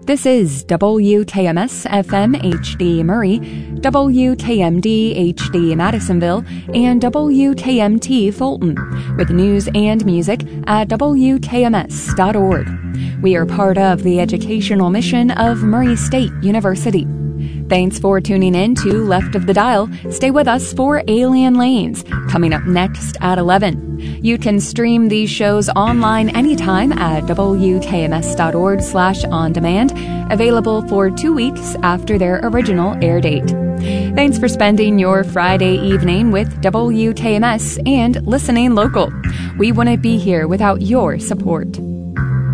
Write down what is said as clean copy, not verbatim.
This is WKMS FM HD Murray, WKMD HD Madisonville, and WKMT Fulton, with news and music at WKMS.org. We are part of the educational mission of Murray State University. Thanks for tuning in to Left of the Dial. Stay with us for Alien Lanes, coming up next at 11. You can stream these shows online anytime at WKMS.org/on-demand, available for 2 weeks after their original air date. Thanks for spending your Friday evening with WKMS and listening local. We wouldn't be here without your support.